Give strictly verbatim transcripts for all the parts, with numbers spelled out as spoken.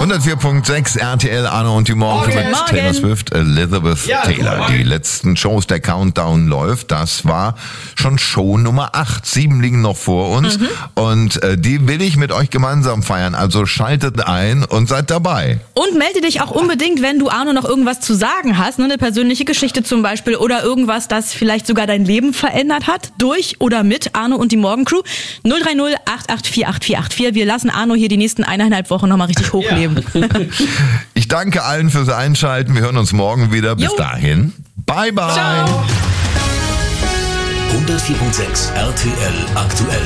hundertvier Komma sechs R T L, Arno und die Morgen mit Taylor Swift, Elizabeth Ja, Taylor. Die letzten Shows, der Countdown läuft. Das war schon Show Nummer acht. Sieben liegen noch vor uns. Mhm. Und äh, die will ich mit euch gemeinsam feiern. Also schaltet ein und seid dabei. Und melde dich auch unbedingt, wenn du, Arno, noch irgendwas zu sagen hast. Ne? Eine persönliche Geschichte zum Beispiel oder irgendwas, das vielleicht sogar dein Leben verändert hat. Durch oder mit Arno und die Morgencrew. null drei null acht acht vier acht vier acht vier. Wir lassen Arno hier die nächsten eineinhalb Wochen nochmal richtig hochleben. Ja. Ich danke allen fürs Einschalten. Wir hören uns morgen wieder. Bis jo. dahin. Bye, bye. Ciao. hundertvier Komma sechs R T L aktuell.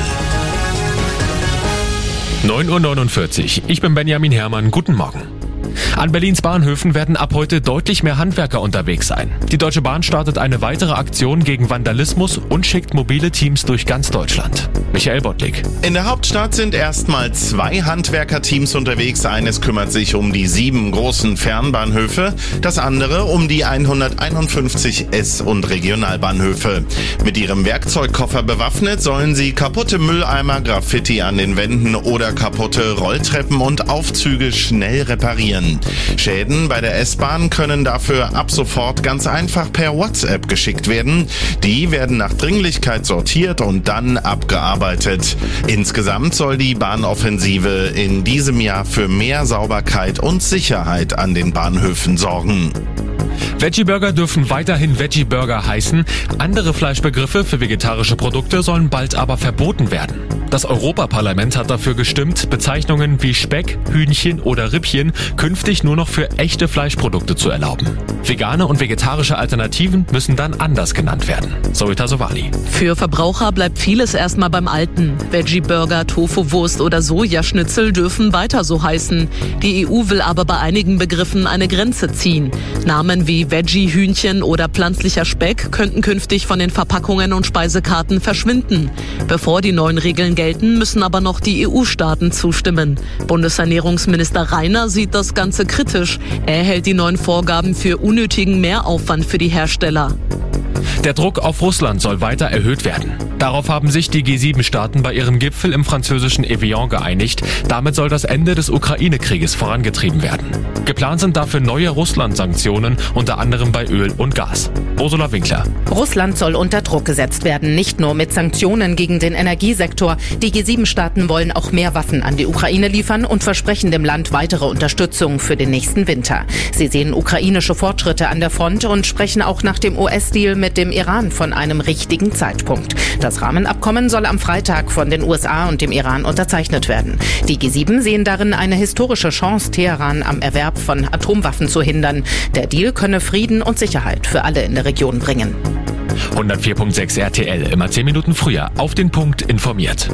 neun Uhr neunundvierzig. Ich bin Benjamin Herrmann. Guten Morgen. An Berlins Bahnhöfen werden ab heute deutlich mehr Handwerker unterwegs sein. Die Deutsche Bahn startet eine weitere Aktion gegen Vandalismus und schickt mobile Teams durch ganz Deutschland. Michael Bottlik. In der Hauptstadt sind erstmal zwei Handwerkerteams unterwegs. Eines kümmert sich um die sieben großen Fernbahnhöfe, das andere um die hunderteinundfünfzig S- und Regionalbahnhöfe. Mit ihrem Werkzeugkoffer bewaffnet sollen sie kaputte Mülleimer, Graffiti an den Wänden oder kaputte Rolltreppen und Aufzüge schnell reparieren. Schäden bei der S-Bahn können dafür ab sofort ganz einfach per WhatsApp geschickt werden. Die werden nach Dringlichkeit sortiert und dann abgearbeitet. Insgesamt soll die Bahnoffensive in diesem Jahr für mehr Sauberkeit und Sicherheit an den Bahnhöfen sorgen. Veggie-Burger dürfen weiterhin Veggie-Burger heißen. Andere Fleischbegriffe für vegetarische Produkte sollen bald aber verboten werden. Das Europaparlament hat dafür gestimmt, Bezeichnungen wie Speck, Hühnchen oder Rippchen künftig nur noch für echte Fleischprodukte zu erlauben. Vegane und vegetarische Alternativen müssen dann anders genannt werden. Zoe Tasovali. Für Verbraucher bleibt vieles erstmal beim Alten. Veggie-Burger, Tofu-Wurst oder Sojaschnitzel dürfen weiter so heißen. Die E U will aber bei einigen Begriffen eine Grenze ziehen. Namen wie Veggie-Hühnchen oder pflanzlicher Speck könnten künftig von den Verpackungen und Speisekarten verschwinden. Bevor die neuen Regeln gelten, müssen aber noch die E U-Staaten zustimmen. Bundesernährungsminister Reiner sieht das Ganze kritisch. Er hält die neuen Vorgaben für unnötigen Mehraufwand für die Hersteller. Der Druck auf Russland soll weiter erhöht werden. Darauf haben sich die G sieben Staaten bei ihrem Gipfel im französischen Evian geeinigt. Damit soll das Ende des Ukraine-Krieges vorangetrieben werden. Geplant sind dafür neue Russland-Sanktionen, unter anderem bei Öl und Gas. Ursula Winkler. Russland soll unter Druck gesetzt werden, nicht nur mit Sanktionen gegen den Energiesektor. Die G sieben Staaten wollen auch mehr Waffen an die Ukraine liefern und versprechen dem Land weitere Unterstützung für den nächsten Winter. Sie sehen ukrainische Fortschritte an der Front und sprechen auch nach dem U S-Deal mit dem Iran von einem richtigen Zeitpunkt. Das Rahmenabkommen soll am Freitag von den U S A und dem Iran unterzeichnet werden. Die G sieben sehen darin eine historische Chance, Teheran am Erwerb von Atomwaffen zu hindern. Der Deal könne Frieden und Sicherheit für alle in der Region bringen. hundertvier Komma sechs R T L, immer zehn Minuten früher, auf den Punkt informiert.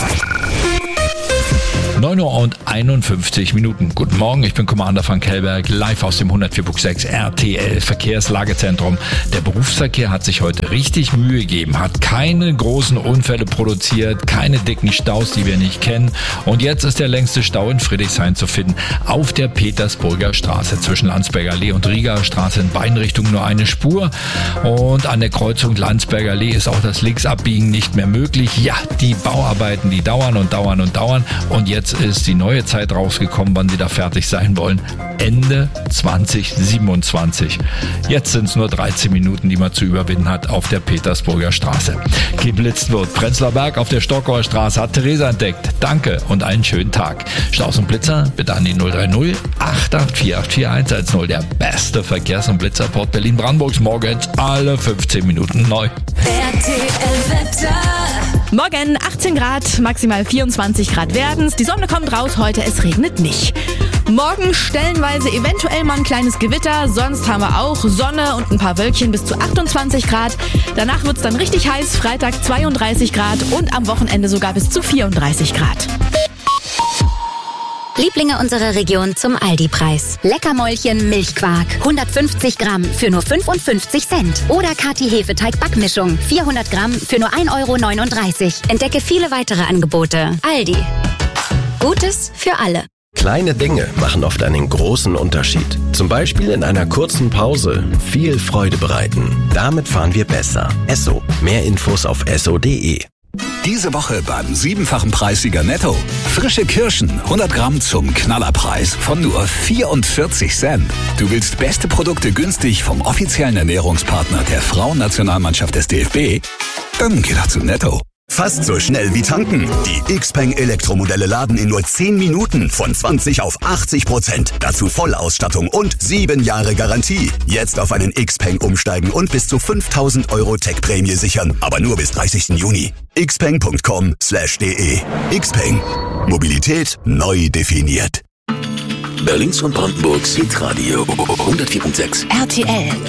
neun Uhr und einundfünfzig Minuten. Guten Morgen, ich bin Commander Frank Hellberg, live aus dem hundertvier Komma sechs R T L Verkehrslagezentrum. Der Berufsverkehr hat sich heute richtig Mühe gegeben, hat keine großen Unfälle produziert, keine dicken Staus, die wir nicht kennen. Und jetzt ist der längste Stau in Friedrichshain zu finden, auf der Petersburger Straße. Zwischen Landsberger Allee und Rieger Straße in beiden Richtungen nur eine Spur. Und an der Kreuzung Landsberger Allee ist auch das Linksabbiegen nicht mehr möglich. Ja, die Bauarbeiten, die dauern und dauern und dauern. Und jetzt ist die neue Zeit rausgekommen, wann sie da fertig sein wollen. Ende zwanzig siebenundzwanzig. Jetzt sind es nur dreizehn Minuten, die man zu überwinden hat auf der Petersburger Straße. Geblitzt wird. Prenzlauer Berg auf der Stockauer Straße hat Theresa entdeckt. Danke und einen schönen Tag. Staus und Blitzer bitte an die null drei null acht acht vier acht vier eins eins null. Der beste Verkehrs- und Blitzerport Berlin-Brandenburgs morgens alle fünfzehn Minuten neu. R T L-Wetter. Morgen achtzehn Grad, maximal vierundzwanzig Grad werden's. Die Sonne kommt raus heute, es regnet nicht. Morgen stellenweise eventuell mal ein kleines Gewitter, sonst haben wir auch Sonne und ein paar Wölkchen bis zu achtundzwanzig Grad. Danach wird's dann richtig heiß, Freitag zweiunddreißig Grad und am Wochenende sogar bis zu vierunddreißig Grad. Lieblinge unserer Region zum Aldi-Preis. Leckermäulchen Milchquark, hundertfünfzig Gramm für nur fünfundfünfzig Cent. Oder Kathi Hefeteig Backmischung, vierhundert Gramm für nur ein Euro neununddreißig. Entdecke viele weitere Angebote. Aldi. Gutes für alle. Kleine Dinge machen oft einen großen Unterschied. Zum Beispiel in einer kurzen Pause viel Freude bereiten. Damit fahren wir besser. Esso. Mehr Infos auf esso punkt de. Diese Woche beim siebenfachen Preissieger Netto. Frische Kirschen, hundert Gramm zum Knallerpreis von nur vierundvierzig Cent. Du willst beste Produkte günstig vom offiziellen Ernährungspartner der Frauennationalmannschaft des D F B? Dann geh doch zu Netto. Fast so schnell wie tanken. Die Xpeng Elektromodelle laden in nur zehn Minuten von zwanzig auf achtzig Prozent. Dazu Vollausstattung und sieben Jahre Garantie. Jetzt auf einen Xpeng umsteigen und bis zu fünftausend Euro Tech-Prämie sichern. Aber nur bis dreißigsten Juni. xpeng punkt com slash de. Xpeng. Mobilität neu definiert. Berlins und Brandenburgs Hitradio hundertvier Komma sechs. R T L.